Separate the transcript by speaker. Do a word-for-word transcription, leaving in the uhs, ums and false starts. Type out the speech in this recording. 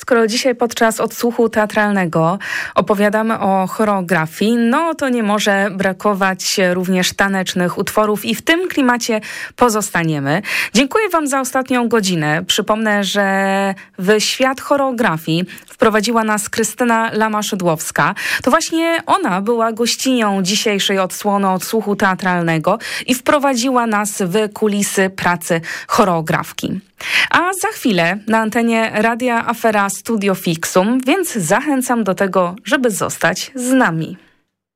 Speaker 1: Skoro dzisiaj podczas odsłuchu teatralnego opowiadamy o choreografii, no to nie może brakować również tanecznych utworów i w tym klimacie pozostaniemy. Dziękuję Wam za ostatnią godzinę. Przypomnę, że w świat choreografii wprowadziła nas Krystyna Lama-Szydłowska. To właśnie ona była gościnią dzisiejszej odsłony odsłuchu teatralnego i wprowadziła nas w kulisy pracy choreografki. A za chwilę na antenie Radia Afera Studio Fixum, więc zachęcam do tego, żeby zostać z nami.